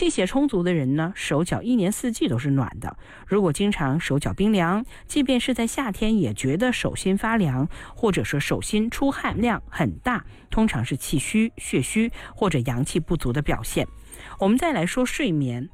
气血充足的人呢，手脚一年四季都是暖的。如果经常手脚冰凉，即便是在夏天也觉得手心发凉，或者说手心出汗量很大，通常是气虚、血虚或者阳气不足的表现。我们再来说睡眠。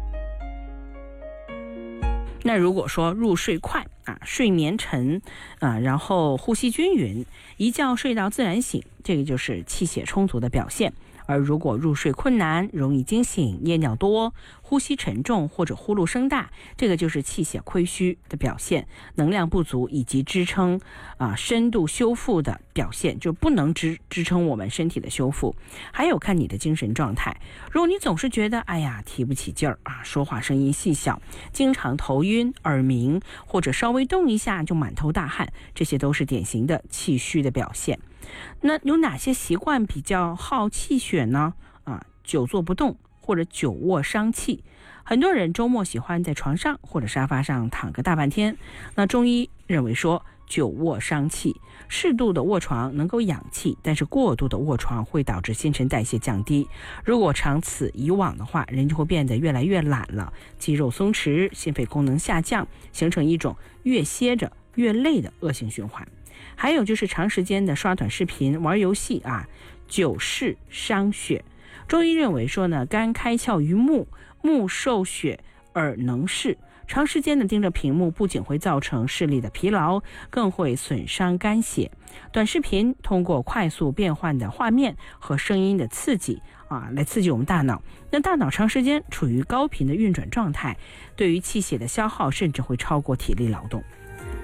那如果说入睡快睡眠沉然后呼吸均匀，一觉睡到自然醒，这个就是气血充足的表现。而如果入睡困难，容易惊醒、夜尿多、呼吸沉重或者呼噜声大，这个就是气血亏虚的表现，能量不足以及支撑深度修复的表现，就不能支撑我们身体的修复。还有看你的精神状态，如果你总是觉得提不起劲儿说话声音细小，经常头晕、耳鸣，或者稍微动一下就满头大汗，这些都是典型的气虚的表现。那有哪些习惯比较耗气血呢？久坐不动或者久卧伤气。很多人周末喜欢在床上或者沙发上躺个大半天，那中医认为说久卧伤气，适度的卧床能够养气，但是过度的卧床会导致新陈代谢降低。如果长此以往的话，人就会变得越来越懒了，肌肉松弛，心肺功能下降，形成一种越歇着越累的恶性循环。还有就是长时间的刷短视频、玩游戏久视伤血。中医认为说呢，肝开窍于目，目受血，耳能视。长时间的盯着屏幕，不仅会造成视力的疲劳，更会损伤肝血。短视频通过快速变换的画面和声音的刺激来刺激我们大脑。那大脑长时间处于高频的运转状态，对于气血的消耗甚至会超过体力劳动。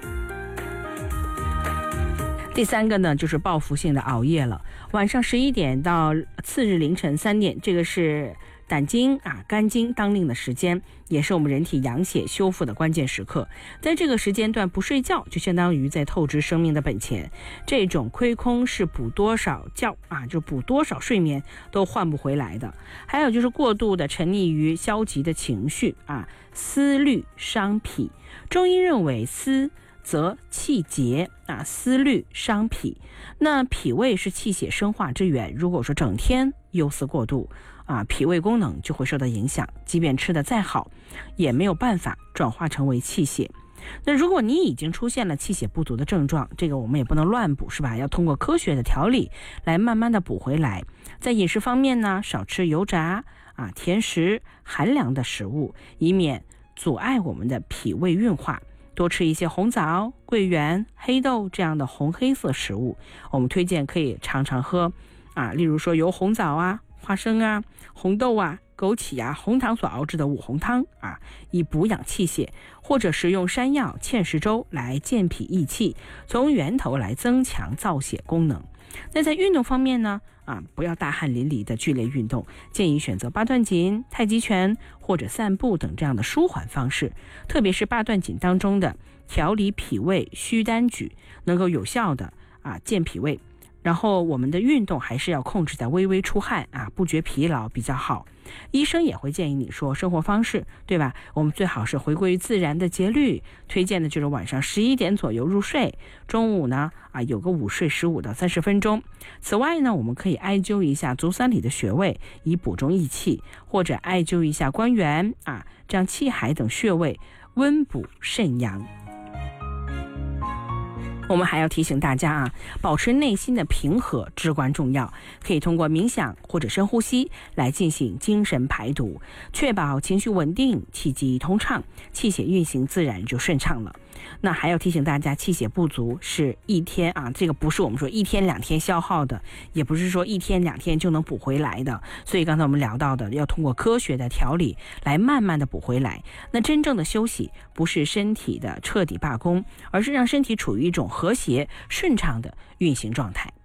第三个呢，就是报复性的熬夜了。晚上11点到次日凌晨3点，这个是胆经肝经当令的时间，也是我们人体养血修复的关键时刻。在这个时间段不睡觉，就相当于在透支生命的本钱。这种亏空是补多少觉就补多少睡眠都换不回来的。还有就是过度的沉溺于消极的情绪思虑伤脾。中医认为思则气结思虑伤脾。那脾胃是气血生化之源，如果说整天忧思过度脾胃功能就会受到影响，即便吃得再好，也没有办法转化成为气血。那如果你已经出现了气血不足的症状，这个我们也不能乱补，是吧？要通过科学的调理来慢慢的补回来。在饮食方面呢，少吃油炸甜食、寒凉的食物，以免阻碍我们的脾胃运化。多吃一些红枣、桂圆、黑豆这样的红黑色食物。我们推荐可以常常喝例如说由红枣花生红豆枸杞红糖所熬制的五红汤以补养气血，或者食用山药、芡实粥来健脾益气，从源头来增强造血功能。那在运动方面呢不要大汗淋漓的剧烈运动，建议选择八段锦、太极拳或者散步等这样的舒缓方式。特别是八段锦当中的调理脾胃虚丹举，能够有效的健脾胃。然后我们的运动还是要控制在微微出汗不觉疲劳比较好。医生也会建议你说生活方式，对吧？我们最好是回归于自然的节律，推荐的就是晚上11点左右入睡，中午呢有个午睡15到30分钟。此外呢，我们可以艾灸一下足三里的穴位，以补中益气，或者艾灸一下关元这样气海等穴位，温补肾阳。我们还要提醒大家保持内心的平和至关重要，可以通过冥想或者深呼吸来进行精神排毒，确保情绪稳定，气机通畅，气血运行自然就顺畅了。那还要提醒大家，气血不足是一天这个不是我们说1天2天消耗的，也不是说1天2天就能补回来的。所以刚才我们聊到的，要通过科学的调理来慢慢的补回来。那真正的休息不是身体的彻底罢工，而是让身体处于一种和谐顺畅的运行状态。